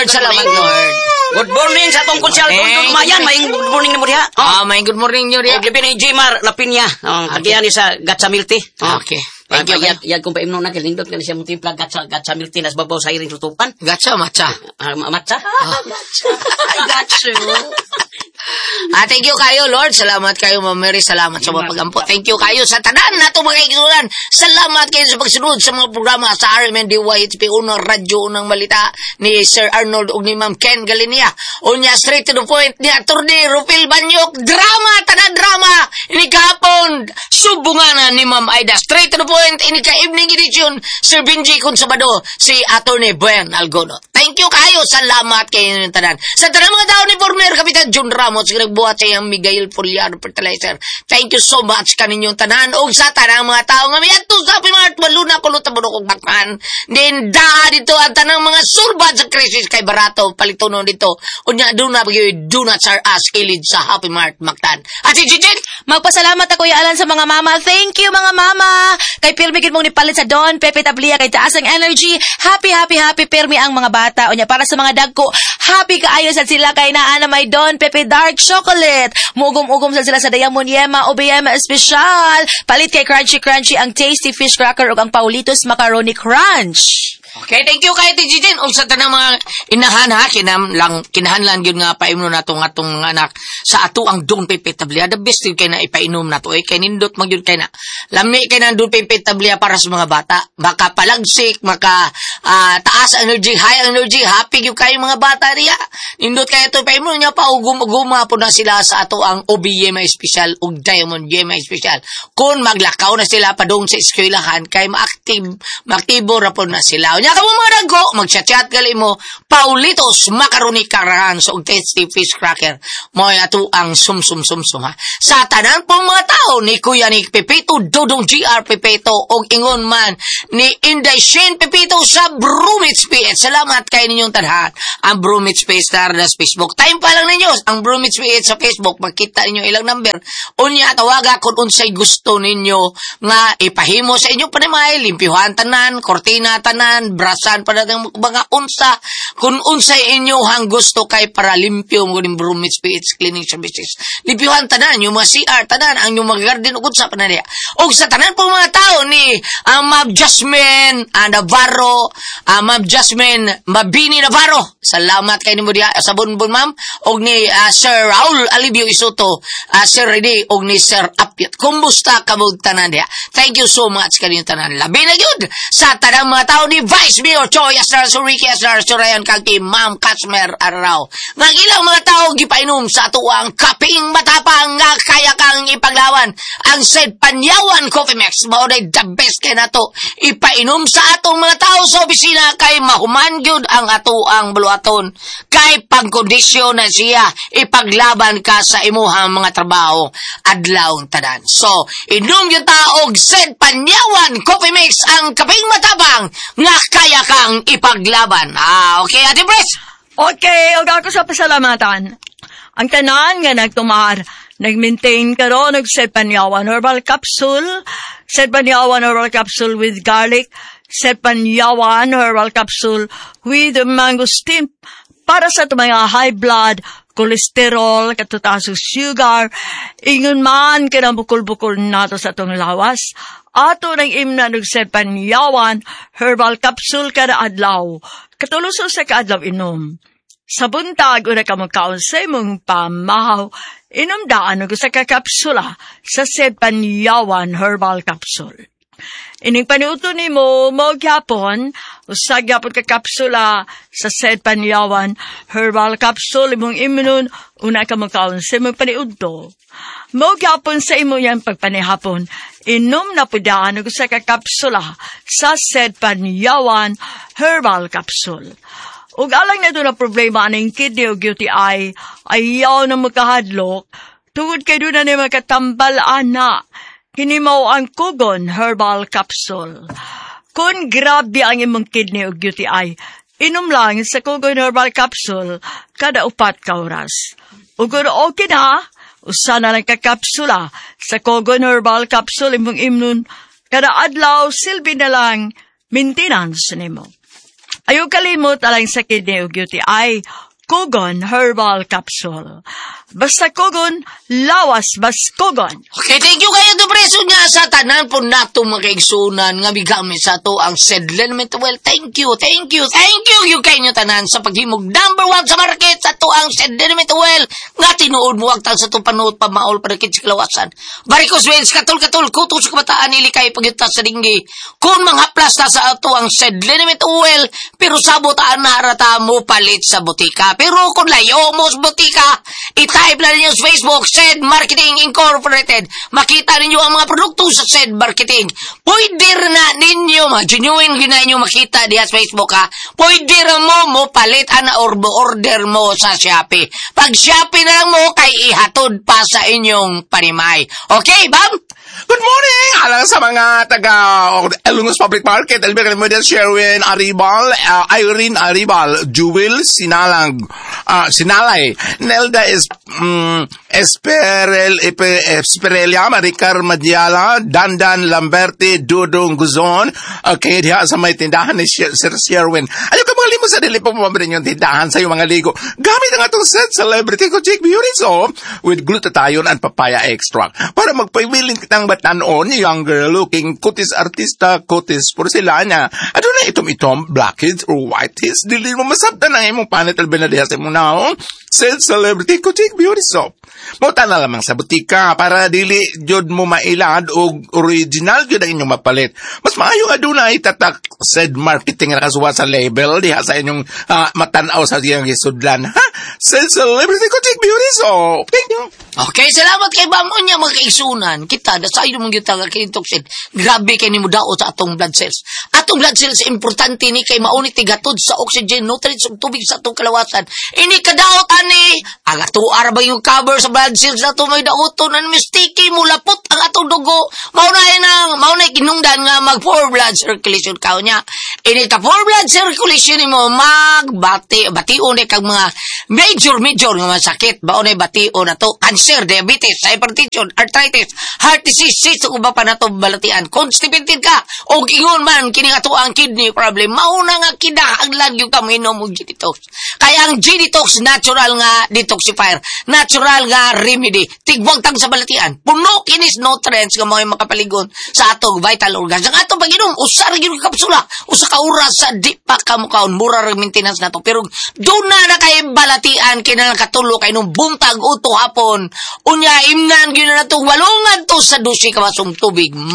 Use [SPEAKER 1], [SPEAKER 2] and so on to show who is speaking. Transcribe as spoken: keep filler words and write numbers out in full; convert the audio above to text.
[SPEAKER 1] Lord. Salamat, Lord.
[SPEAKER 2] Good morning sa tong konsyal. Tungtong mayan, may good morning na mo diha.
[SPEAKER 1] Ah, may good morning nyo diha.
[SPEAKER 2] Gabi ni Jimar Lapinya. Ang tagihan ni sa Gatsamilti.
[SPEAKER 1] Okay. Thank you.
[SPEAKER 2] Yag, yag kung paimno na kilindot ka siya mutimpla gatsa Gatsamilti nas babaw sa iring tutupan.
[SPEAKER 1] Gatsa, matcha.
[SPEAKER 2] Ah, matcha? I got you.
[SPEAKER 1] Ah, thank you kayo, Lord. Salamat kayo, Ma'am Mary. Salamat sa mga pagampo. Thank you kayo sa tanan na itong mga igsunan. Salamat kayo sa pagsunod sa mga programa sa R M N D Y H P Uno Radyo Unang Malita ni Sir Arnold ug ni Ma'am Ken Galinia. Unya straight to the point ni Attorney Rufil Banyok. Drama, tanan drama. Ini kahapon, subunganan ni Ma'am Aida. Straight to the point, ini ka evening edition, Sir Benji Consabado, si Attorney Buen Algono. Thank you kayo. Salamat kayo ng tanan. Sa tanan mga tao ni former Kapitan John Ramos, nagbuhat sa iyang Miguel Foliado Fertilizer. Thank you so much kaninyong tanan. O sa tanang mga tao nga may ato sa pimat maluna kulot na bunok bakman. Then da dito ang tanang mga surbat sa crisis kay barato palitono dito. Unya do na bagi do not sar as ilid sa Happy Mart Mactan. At si Jijin,
[SPEAKER 3] magpasalamat ako ya Alan sa mga mama. Thank you mga mama. Kay Pirmi gid mong nipalit sa Don Pepe Tablia kay taas ang energy. Happy happy happy Pirmi ang mga bata. Unya para sa mga dagko, happy kaayo sa sila kay naa na may Don Pepe Dark Chocolate. Mugom-ugom sa sila sa Diamond Yema o B M Special. Palit kay Crunchy Crunchy ang Tasty Fish Cracker o ang Paulitos Macaroni Crunch.
[SPEAKER 1] okay, thank you kay Tijin. O sa tanang mga inahan ha, kinam lang, kinahanlan yun nga painom na itong atong mga anak sa ato ang Don Pepe Tablia. The best yun kay na ipainom na to. Eh, kay nindot mag yun kay na. Lami kay na Don Pepe Tablia para sa mga bata. Maka palagsik, maka uh, taas energy, high energy, happy yun kayo mga bata riya. Nindot kay ito painom niya pa, ugum-uguma po na sila sa ato ang O B Yema Special o Diamond Yema Special. Kung maglakaw na sila pa doon sa eskwelahan, kay ma-active, ma-activo na po na sila. Nya ka mo mga dago, mag-chat-chat gali mo, Paulitos Macaroni Crunch o Tasty Fish Cracker. Mo ato ang sum-sum-sum-sum ha. Sa tanan po mga tao ni Kuya ni Pepito, Dodong G R Pepito o ingon man ni Inday Shane Pepito sa Bromits P H. Salamat kay ninyong tadhan. Ang Bromits P H na sa Facebook. Time pa lang ninyo, ang Bromits P H sa Facebook, makita ninyo ilang number. Unya, tawaga kung unsay gusto ninyo nga ipahimo sa inyo panimay, limpyuhan tanan, kortina tanan, brasan pa natin mga unsa, kung unsay inyo hang gusto kay para limpyo mo ng Bromits P H Cleaning Services. Limpyuhan tanan, yung mga C R tanan, ang yung mga garden o kunsa pa na niya. O sa tanan po mga tao ni uh, Ma'am Jasmine uh, Navarro, uh, Ma'am Jasmine Mabini Navarro. Salamat kay ni mo diha sa bunbun ma'am. O ni uh, Sir Raul Alibio Isoto, uh, Sir Rene, o ni Sir Apyat. Kumusta ka mo tanan diha? Thank you so much kanyang tanan. Labi na yun sa tanang mga tao ni Vice Mayor Choy Asrar Suriki Asrar Surayan kay Ma'am Kasmer Arrao. Ng ilang mga tao gipainom sa tuwang kaping matapang nga kaya kang ipaglawan. Ang said Panyawan Coffee Mix, maunay the best kay nato ipainom sa atong mga tao sa opisina kay mahuman gyud ang ato ang buluaton. Kay pagkondisyon na siya ipaglaban ka sa imuhang mga trabaho adlawng tanan. So, inom yung taog said Panyawan Coffee Mix ang kaping matapang nga kaya kang ipaglaban. Ah, okay, Ate Pres?
[SPEAKER 4] Okay, og ako sa pasalamatan. Ang tanan nga nagtumar, nag-maintain ka ro, nag-set Panyawan Herbal Capsule, set Panyawan Herbal Capsule with garlic, set Panyawan Herbal Capsule with mangosteen, para sa mga high blood, kolesterol, katutaas ng sugar, ingon man kinabukol-bukol nato sa itong lawas, ato ng imna nagset Panyawan Herbal Capsule kada adlaw, katuluso sa kaadlaw inom. Sa buntag, una ka magkaon sa imong pamahaw, inom daan og sa kakapsula sa set Panyawan Herbal Capsule. Ining paniuto ni mo, mo gyapon, usag gyapon ka kapsula sa set Panyawan Herbal Capsule, imong imunon, una ka magkaon sa imong paniuto. Mo gyapon sa imo yan pagpanihapon, inom na pudaan og sa kakapsula sa set Panyawan Herbal Capsule. Ug alang na ito na problema aning kidney o U T I, ayaw na makahadlok, tungod kay doon na ni makatambal ana, kinimaw ang Kugon Herbal Capsule. Kung grabe ang imong kidney o U T I, inom lang sa Kugon Herbal Capsule kada upat ka oras. Ug kung okay na, usa na lang kakapsula sa Kugon Herbal Capsule imong imnon, kada adlaw silbi na lang maintenance nimo. Ayaw kalimot alang sakit ni ug U T I, Kugon Herbal Capsule. Basta Kugon, lawas bas Kugon.
[SPEAKER 1] Okay, thank you kayo to preso niya sa tanan po nato mga kaigsunan nga bigami sa to ang Sedlen Well, thank you, thank you, thank you yung kayo nyo tanan sa paghimog number one sa market sa to ang Sedlen Well nga tinuod mo agtang sa to panood pa maol para kit sa kalawasan. Varicose veins, katul-katul, kuto sa kabataan ilikay pagyuta sa dinggi. Kung manghaplas na sa to ang Sedlen Well, pero sabotaan na harata mo palit sa butika. Pero kung layo mo sa butika, ita-type na ninyo sa Facebook, Sed Marketing Incorporated. Makita ninyo ang mga produkto sa Sed Marketing. Pwede na ninyo, mga genuine gina ninyo makita diya sa Facebook ha. Pwede mo mo palit ana or order mo sa Shopee. Pag Shopee na lang mo, kay ihatod pa sa inyong panimay. Okay, Bam?
[SPEAKER 5] Good morning! Alang sa mga taga Elungos Public Market, Elvira Model, Sherwin Aribal, uh, Irene Aribal, Jewel Sinalang, uh, Sinalay, Nelda es, um, Esperel, Esperelia, Maricar Madiala, Dandan Lamberti, Dudong Guzon, okay, diha sa may tindahan ni Sir Sherwin. Ayaw ka mga limo sa dili po pumabrin yung tindahan sa yung mga ligo. Gamit ang atong set Celebrity Kochik Beauty Soap with glutathione and papaya extract para magpaiwiling kitang batanon, younger looking kutis artista, kutis porcelana. Ano na itom-itom, blackheads or whiteheads, dili mo masabtan ang imong panit albenadiha sa imong naong set Celebrity Kochik Beauty Soap. Mauta na lamang sa butika para dili jud mo mailad o original jud ang inyong mapalit. Mas maayo nga doon na itatak said marketing na kasuwa sa label diha sa inyong uh, matanaw sa iyang isudlan. Ha? Said Celebrity Kochik Beauty Soap. Thank you.
[SPEAKER 1] Okay, salamat kay Bamon niya mga kaigsunan. Kita, dasayo mong yung kinitoksin. Grabe kay ni mo daot sa atong blood cells. Atong blood cells, importante ni kay maunit tigatod sa oxygen, nutrients, ug tubig sa atong kalawasan. Ini kadaot, ani. Ang atuar ba yung cover sa blood cells na ito may daoton, ang mistiki mo, lapot ang atong dugo. Maunay nang, maunay kinungdan nga mag-poor blood circulation kao niya. Ini ka poor blood circulation mo, magbati, bation eh kag mga major, major nga masakit. Maunay bation na to, cancer, diabetes, hypertension, arthritis, heart disease, cyst, uba pa na to balatian. Constipated ka, o ingon man, kining ato ang kidney problem, mauna nga kinahanglan yung kaminom mo G-Detox. Kaya ang G-Detox, natural nga detoxifier, natural nga remedy, tigwag tang sa balatian, puno kinis nutrients nga mga makapaligon sa atong vital organs. Ang atong pag-inom, usar yung kapsula, usa ka oras sa di pa kamukaon, mura rin maintenance na to. Pero doon na na kay balatian, kinalang katulo, kay nung buntag, uto hapon, unya, imnan, gina na to, walungan to sa dusi kabasong tubig.